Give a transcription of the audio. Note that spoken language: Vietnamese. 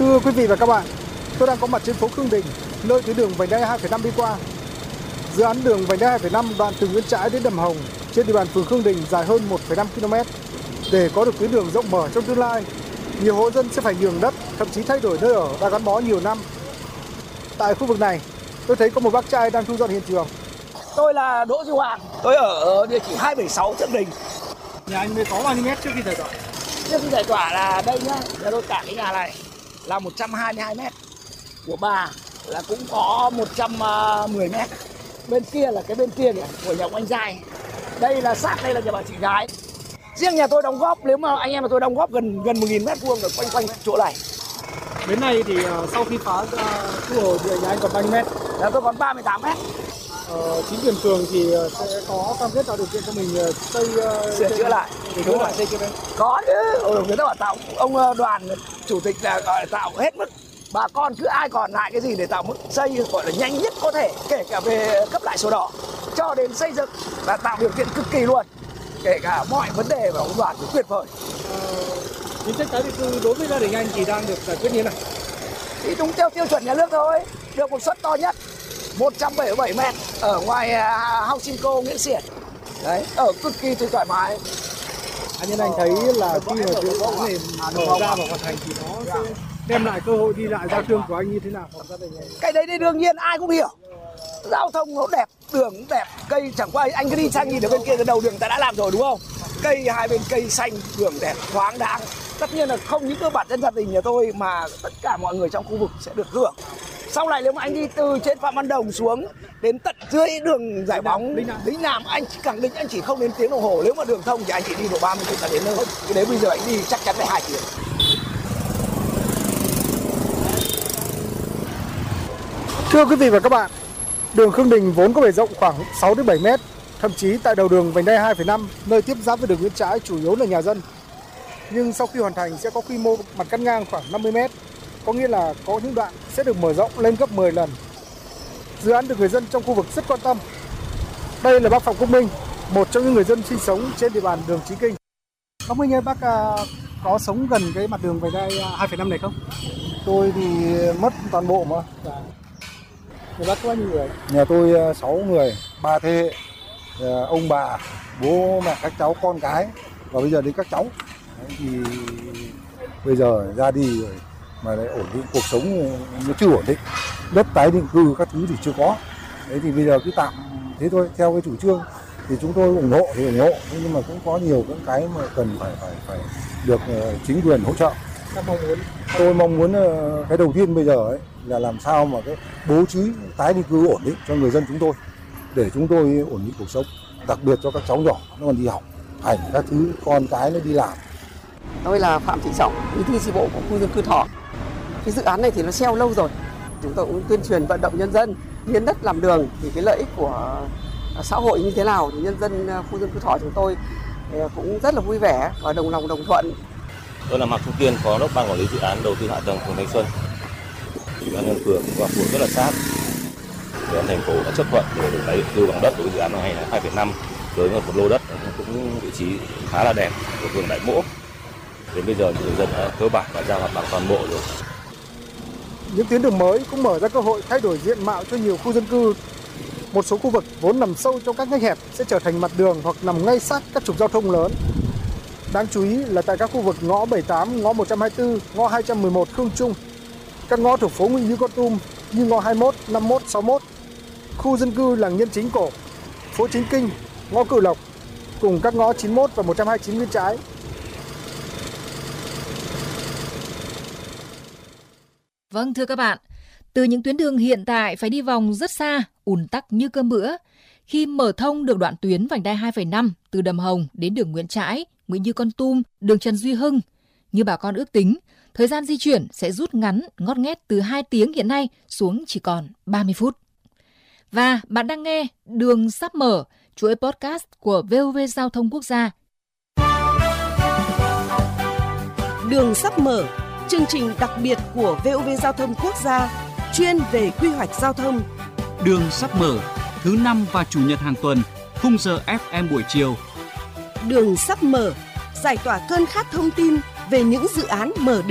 Thưa quý vị và các bạn, tôi đang có mặt trên phố Khương Đình, nơi tuyến đường vành đai 2,5 đi qua. Dự án đường vành đai 2,5 đoạn từ Nguyễn Trãi đến Đầm Hồng trên địa bàn phường Khương Đình dài hơn 1,5 km. Để có được tuyến đường rộng mở trong tương lai, nhiều hộ dân sẽ phải nhường đất, thậm chí thay đổi nơi ở đã gắn bó nhiều năm. Tại khu vực này, tôi thấy có một bác trai đang thu dọn hiện trường. Tôi là Đỗ Duy Hoàng, tôi ở địa chỉ 276 Thượng Đình. Nhà anh mới có bao nhiêu mét trước khi giải tỏa? Trước khi giải tỏa là đây nhá, nhà tôi cả cái nhà này là 122 mét. Của bà là cũng có 110 mét. Bên kia là cái bên kia kìa, của nhà ông anh Giai. Đây là sát đây là nhà bà chị gái. Riêng nhà tôi đóng góp, nếu mà anh em mà tôi đóng góp gần 1.000 mét vuông ở quanh chỗ này. Đến nay thì sau khi phá thu hồi thì nhà anh còn bao nhiêu mét? Là tôi còn 38 mét. Chính quyền phường thì sẽ có cam kết tạo điều kiện cho mình sửa chữa lại. Thì đúng lại xây chưa đây? Có chứ, người ta bảo tạo, ông đoàn chủ tịch là gọi tạo hết mức. Bà con cứ ai còn lại cái gì để tạo mức xây gọi là nhanh nhất có thể, kể cả về cấp lại sổ đỏ cho đến xây dựng là tạo điều kiện cực kỳ luôn, kể cả mọi vấn đề mà ông đoàn tuyệt vời. Chính sách tái định cư đối với gia đình anh thì đang được giải quyết như thế nào? Thì đúng theo tiêu chuẩn nhà nước thôi, được một suất to nhất 177 mét ở ngoài Hausinco Nguyễn Xiển. Đấy, ở cực kỳ thoải mái. Nhân anh thấy là khi mà dự án này mở ra và hoàn thành thì nó sẽ đem lại cơ hội đi lại giao thương của anh như thế nào? Cái đấy thì đương nhiên ai cũng hiểu. Giao thông nó đẹp, đường cũng đẹp, cây chẳng qua anh cứ đi sang nhìn ở bên kia cái đầu đường ta đã làm rồi đúng không? Cây hai bên cây xanh, đường đẹp, thoáng đãng. Tất nhiên là không những cơ bản dân gia đình nhà tôi mà tất cả mọi người trong khu vực sẽ được hưởng. Sau này nếu mà anh đi từ trên Phạm Văn Đồng xuống đến tận dưới đường Giải Phóng Lĩnh Nam, anh chỉ khẳng định anh chỉ không đến tiếng đồng hồ. Nếu mà đường thông thì anh chỉ đi độ 30 phút là đến nơi. Cái đấy bây giờ anh đi chắc chắn phải 2 tiếng. Thưa quý vị và các bạn, đường Khương Đình vốn có bề rộng khoảng 6 đến 7 mét, thậm chí tại đầu đường vành đai 2,5 nơi tiếp giáp với đường Nguyễn Trãi chủ yếu là nhà dân. Nhưng sau khi hoàn thành sẽ có quy mô mặt cắt ngang khoảng 50 mét, có nghĩa là có những đoạn sẽ được mở rộng lên gấp 10 lần. Dự án được người dân trong khu vực rất quan tâm. Đây là bác Phạm Quốc Minh, một trong những người dân sinh sống trên địa bàn đường Chí Kinh. Bác Minh ơi, bác có sống gần cái mặt đường vành đai 2,5 này không? Tôi thì mất toàn bộ mà. Nhà bác có bao nhiêu người? Nhà tôi 6 người, 3 thế hệ. Ông bà, bố mẹ, các cháu, con cái và bây giờ đến các cháu. Đấy, thì bây giờ ra đi rồi mà lại ổn định cuộc sống nó chưa ổn định. Đất tái định cư các thứ thì chưa có. Đấy thì bây giờ cứ tạm thế thôi, theo cái chủ trương thì chúng tôi ủng hộ thì ủng hộ, nhưng mà cũng có nhiều cái mà cần phải được chính quyền hỗ trợ. Tôi mong muốn cái đầu tiên bây giờ ấy là làm sao mà cái bố trí tái định cư ổn định cho người dân chúng tôi, để chúng tôi ổn định cuộc sống, đặc biệt cho các cháu nhỏ nó còn đi học, hành các thứ, con cái nó đi làm. Tôi là Phạm Thị Trọng, bí thư chi bộ của khu dân cư Thọ. Cái dự án này thì nó treo lâu rồi. Chúng tôi cũng tuyên truyền vận động nhân dân hiến đất làm đường, thì cái lợi ích của xã hội như thế nào thì nhân dân khu dân cư Thọ chúng tôi cũng rất là vui vẻ và đồng lòng đồng thuận. Tôi là Mạc Trung Kiên, phó đốc ban quản lý dự án đầu tư hạ tầng phường Thanh Xuân. Ủy ban nhân phường và phường rất là sát. Ủy ban thành phố đã chấp thuận để được tái định cư bằng đất của dự án này là 2,5 với một lô đất cũng vị trí khá là đẹp của phường Đại Mỗ. Đến bây giờ thì người dân đã cơ bản đã ra mặt bằng toàn bộ rồi. Những tuyến đường mới cũng mở ra cơ hội thay đổi diện mạo cho nhiều khu dân cư. Một số khu vực vốn nằm sâu trong các ngách hẹp sẽ trở thành mặt đường hoặc nằm ngay sát các trục giao thông lớn. Đáng chú ý là tại các khu vực ngõ 78, ngõ 124, ngõ 211 Khương Trung, các ngõ thuộc phố Nguyễn Như Con Tum như ngõ 21, 51, 61, khu dân cư làng Nhân Chính Cổ, phố Chính Kinh, ngõ Cự Lộc, cùng các ngõ 91 và 129 Nguyễn Trãi. Vâng, thưa các bạn, từ những tuyến đường hiện tại phải đi vòng rất xa, ùn tắc như cơm bữa, khi mở thông được đoạn tuyến vành đai 2,5 từ Đầm Hồng đến đường Nguyễn Trãi, Nguyễn Như Con Tum, đường Trần Duy Hưng, như bà con ước tính, thời gian di chuyển sẽ rút ngắn ngót nghét từ 2 tiếng hiện nay xuống chỉ còn 30 phút. Và bạn đang nghe Đường Sắp Mở, chuỗi podcast của VOV Giao thông Quốc gia. Đường Sắp Mở, chương trình đặc biệt của VOV Giao thông Quốc gia, chuyên về quy hoạch giao thông. Đường Sắp Mở, thứ 5 và Chủ nhật hàng tuần, khung giờ FM buổi chiều. Đường Sắp Mở, giải tỏa cơn khát thông tin về những dự án mở đường.